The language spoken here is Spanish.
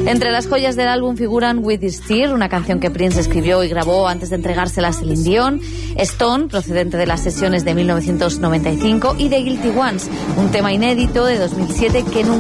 Entre las joyas del álbum figuran With This Tear, una canción que Prince escribió y grabó antes de entregársela a Celine Dion, Stone, procedente de las sesiones de 1995, y The Guilty Ones, un tema inédito de 2007 que nunca